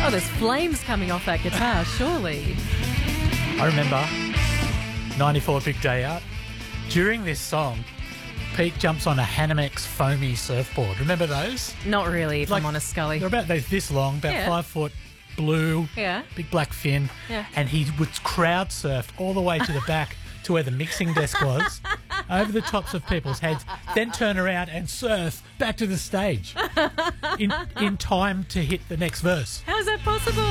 Oh, there's flames coming off that guitar, surely. I remember 94 Big Day Out. During this song, Pete jumps on a Hanamex foamy surfboard. Remember those? Not really, if Like, I'm honest, Scully. They're about this long, about Yeah. 5 foot, blue, Yeah. big black fin. Yeah. And he was crowd surfed all the way to the back to where the mixing desk was, over the tops of people's heads, then turn around and surf back to the stage in time to hit the next verse. How is that possible?